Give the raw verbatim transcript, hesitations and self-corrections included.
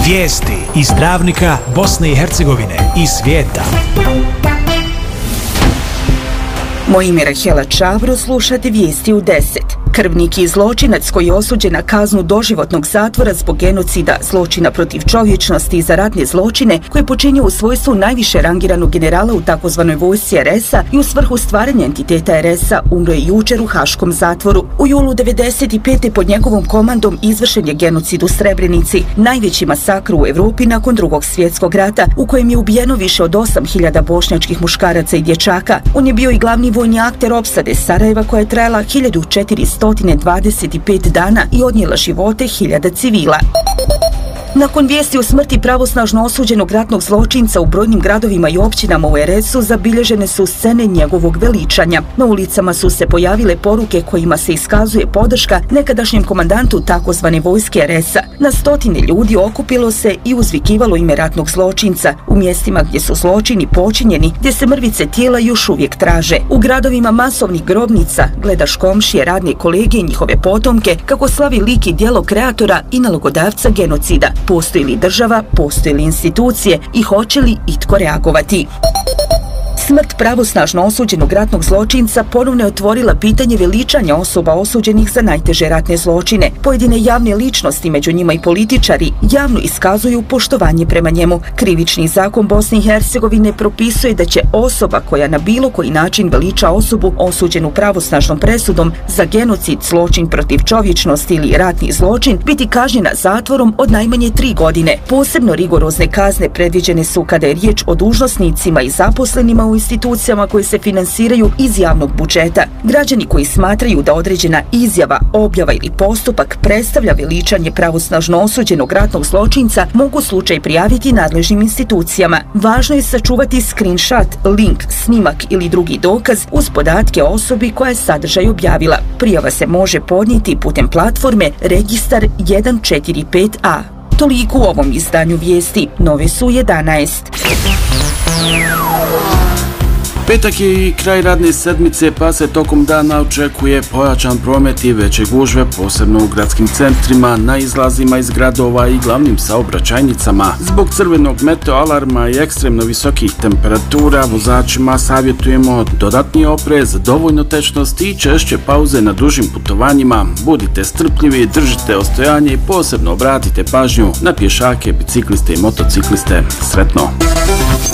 Vijesti iz Travnika, Bosne i Hercegovine i svijeta. Moje ime je Rahela Čavro, slušate vijesti u deset. Krvnik i zločinac koji je osuđen na kaznu doživotnog zatvora zbog genocida, zločina protiv čovječnosti i za ratne zločine koje je počinio u svojstvu najviše rangiranog generala u takozvanoj vojsci er es a i u svrhu stvaranja entiteta er es a umro je jučer u Haškom zatvoru. U julu devedeset pete pod njegovom komandom izvršen je genocid u Srebrenici, najveći masakr u Evropi nakon drugog svjetskog rata, u kojem je ubijeno više od osam hiljada bošnjačkih muškaraca i dječaka. On je bio i glavni vojni akter opsade Sarajeva koja je trajala hiljadu četiristo dvadeset pet dana i odnijela živote hiljada civila. Nakon vijesti o smrti pravosnažno osuđenog ratnog zločinca u brojnim gradovima i općinama u er es u zabilježene su scene njegovog veličanja. Na ulicama su se pojavile poruke kojima se iskazuje podrška nekadašnjem komandantu takozvane vojske er es a. Na stotine ljudi okupilo se i uzvikivalo ime ratnog zločinca u mjestima gdje su zločini počinjeni, gdje se mrvice tijela još uvijek traže. U gradovima masovnih grobnica gledaš komšije, radne kolege i njihove potomke kako slavi lik i djelo kreatora i nalogodavca genocida. Postoji li država, postoji li institucije i hoće li itko reagovati? Smrt pravosnažno osuđenog ratnog zločinca ponovno je otvorila pitanje veličanja osoba osuđenih za najteže ratne zločine. Pojedine javne ličnosti, među njima i političari, javno iskazuju poštovanje prema njemu. Krivični zakon Bosne i Hercegovine propisuje da će osoba koja na bilo koji način veliča osobu osuđenu pravosnažnom presudom za genocid, zločin protiv čovječnosti ili ratni zločin biti kažnjena zatvorom od najmanje tri godine. Posebno rigorozne kazne predviđene su kada je riječ o dužnosnicima i zaposlenima u institucijama koje se finansiraju iz javnog budžeta. Građani koji smatraju da određena izjava, objava ili postupak predstavlja veličanje pravosnažno osuđenog ratnog zločinca mogu slučaj prijaviti nadležnim institucijama. Važno je sačuvati screenshot, link, snimak ili drugi dokaz uz podatke o osobi koja je sadržaj objavila. Prijava se može podnijeti putem platforme Registar jedan četiri pet a. Toliko u ovom izdanju vijesti. Nove su u jedanaest. Petak je i kraj radne sedmice, pa se tokom dana očekuje pojačan promet i veće gužve, posebno u gradskim centrima, na izlazima iz gradova i glavnim saobraćajnicama. Zbog crvenog meteo alarma i ekstremno visokih temperatura, vozačima savjetujemo dodatni oprez, dovoljno tečnosti i češće pauze na dužim putovanjima. Budite strpljivi, držite ostojanje i posebno obratite pažnju na pješake, bicikliste i motocikliste. Sretno!